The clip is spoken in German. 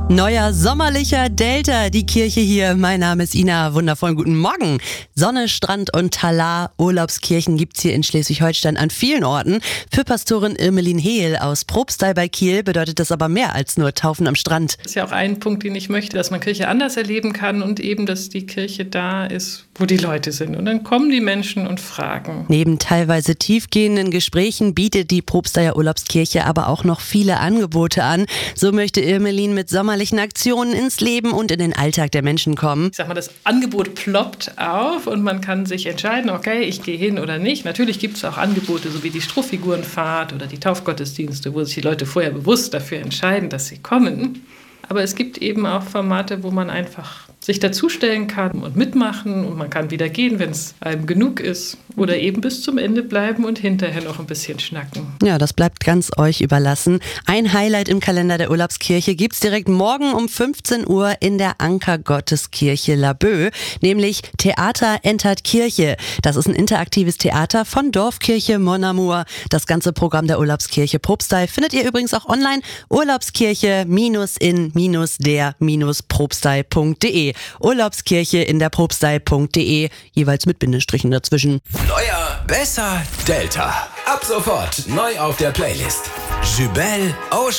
Neuer sommerlicher Delta, die Kirche hier. Mein Name ist Ina, wundervollen guten Morgen. Sonne, Strand und Talar, Urlaubskirchen gibt's hier in Schleswig-Holstein an vielen Orten. Für Pastorin Irmelin Hehl aus Probstei bei Kiel bedeutet das aber mehr als nur Taufen am Strand. Das ist ja auch ein Punkt, den ich möchte, dass man Kirche anders erleben kann und eben, dass die Kirche da ist, wo die Leute sind. Und dann kommen die Menschen und fragen. Neben teilweise tiefgehenden Gesprächen bietet die Probsteier Urlaubskirche aber auch noch viele Angebote an. So möchte Irmelin mit sommerlichen Aktionen ins Leben und in den Alltag der Menschen kommen. Ich sag mal, das Angebot ploppt auf und man kann sich entscheiden, okay, ich gehe hin oder nicht. Natürlich gibt es auch Angebote, so wie die Strohfigurenfahrt oder die Taufgottesdienste, wo sich die Leute vorher bewusst dafür entscheiden, dass sie kommen. Aber es gibt eben auch Formate, wo man einfach sich dazustellen kann und mitmachen und man kann wieder gehen, wenn es einem genug ist oder eben bis zum Ende bleiben und hinterher noch ein bisschen schnacken. Ja, das bleibt ganz euch überlassen. Ein Highlight im Kalender der Urlaubskirche gibt's direkt morgen um 15 Uhr in der Ankergotteskirche Laboe, nämlich Theater entert Kirche. Das ist ein interaktives Theater von Dorfkirche Mon Amour. Das ganze Programm der Urlaubskirche Probstei findet ihr übrigens auch online. Urlaubskirche-in-der-probstei.de. Urlaubskirche in der Probstei.de, jeweils mit Bindestrichen dazwischen. Neuer, besser, Delta. Ab sofort neu auf der Playlist. Jubel